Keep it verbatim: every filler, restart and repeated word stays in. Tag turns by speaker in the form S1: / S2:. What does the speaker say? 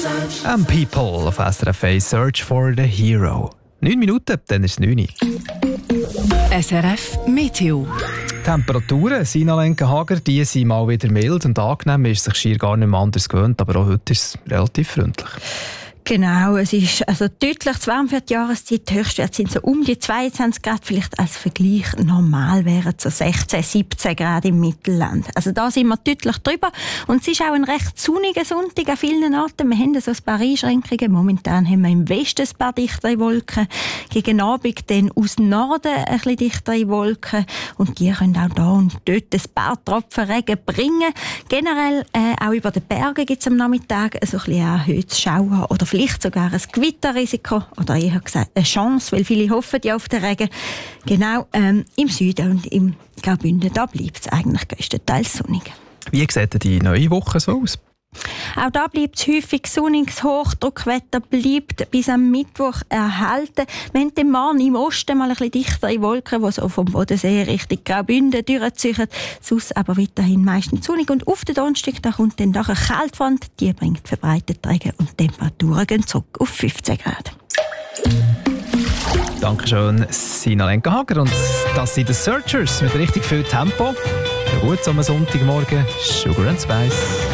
S1: And People auf S R F eins, Search for the Hero. Neun Minuten, dann ist es neun Uhr.
S2: S R F Meteo.
S1: Temperaturen, Sina Lenkenhager, die sind mal wieder mild und angenehm. Man ist sich schier gar nicht mehr anders gewöhnt, aber auch heute ist es relativ freundlich.
S3: Genau, es ist also deutlich zu warm für die Jahreszeit. Die Höchstwerte sind so um die zweiundzwanzig Grad, vielleicht als Vergleich normal wären so sechzehn, siebzehn Grad im Mittelland. Also da sind wir deutlich drüber. Und es ist auch ein recht sonniger Sonntag an vielen Orten. Wir haben so ein paar Einschränkungen. Momentan haben wir im Westen ein paar dichtere Wolken. Gegen Abend dann aus Norden ein bisschen dichtere Wolken. Und die können auch da und dort ein paar Tropfen Regen bringen. Generell äh, auch über den Bergen gibt es am Nachmittag so ein bisschen erhöhtes Schauer oder vielleicht sogar ein Gewitterrisiko oder eher gesagt eine Chance, weil viele hoffen ja auf den Regen. Genau ähm, im Süden und im Graubünden, da bleibt es eigentlich grösstenteils sonnig.
S1: Wie sieht denn die neue Woche so aus?
S3: Auch da bleibt es häufig sonnig, das Hochdruckwetter bleibt bis am Mittwoch erhalten. Wir haben den Morgen im Osten mal ein bisschen dichtere Wolken, die so vom Bodensee Richtung Graubünden durchziehen. Sonst aber weiterhin meistens sonnig. Und auf den Donnerstag da kommt dann doch eine Kaltfront, die bringt verbreitete Regen und die Temperaturen gehen zurück auf fünfzehn Grad.
S1: Dankeschön, Sina Lenkenhager. Und das sind die Searchers mit richtig viel Tempo. Ja gut, so am Sonntagmorgen, Sugar and Spice.